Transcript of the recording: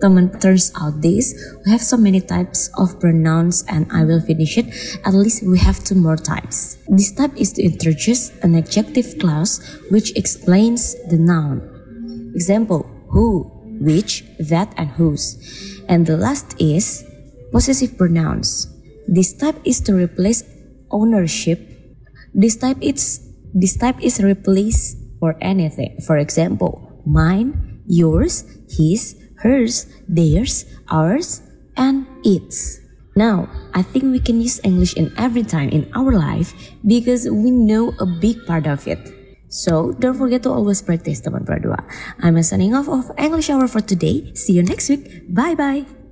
Teman, turns out we have so many types of pronouns and I will finish it. At least we have 2 more types. This type is to introduce an adjective clause which explains the noun. Example, who, which, that, and whose. And the last is possessive pronouns. This type is to replace ownership. This type is replaced for anything. For example, mine, yours, his, hers, theirs, ours, and its. Now, I think we can use English in every time in our life because we know a big part of it. So, don't forget to always practice, teman berdua. I'm signing off of English Hour for today. See you next week. Bye-bye.